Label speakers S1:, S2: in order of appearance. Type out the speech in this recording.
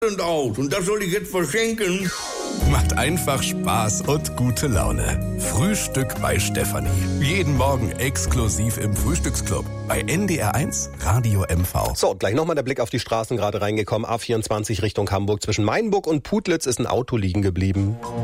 S1: aus und das soll ich jetzt verschenken.
S2: Macht einfach Spaß und gute Laune. Frühstück bei Stefanie. Jeden Morgen exklusiv im Frühstücksclub bei NDR1 Radio MV.
S3: So, gleich nochmal der Blick auf die Straßen gerade reingekommen. A24 Richtung Hamburg. Zwischen Mainburg und Putlitz ist ein Auto liegen geblieben.